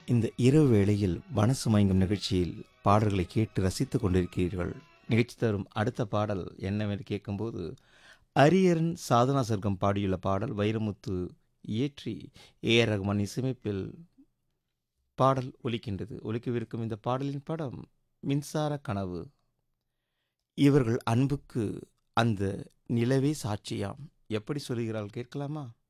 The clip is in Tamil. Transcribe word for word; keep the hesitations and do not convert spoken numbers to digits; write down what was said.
இந்த இரவு வேளையில் மனசு மயங்கும் நிகழ்ச்சியில் பாடல்களை கேட்டு ரசித்துக் கொண்டிருக்கிறீர்கள். நிகழ்ச்சி தரும் அடுத்த பாடல் என்னவென்று கேட்கும்போது, அரியரன் சாதனா சர்க்கம் பாடியுள்ள பாடல். வைரமுத்து இயற்றி ஏ ஆர் ரகுமான் இசையமைப்பில் பாடல் ஒலிக்கின்றது. ஒலிக்கவிருக்கும் இந்த பாடலின் படம் மின்சார கனவு. இவர்கள் அன்புக்கு அந்த நிலவே சாட்சியாம். எப்படி சொல்கிறாள் கேட்கலாமா?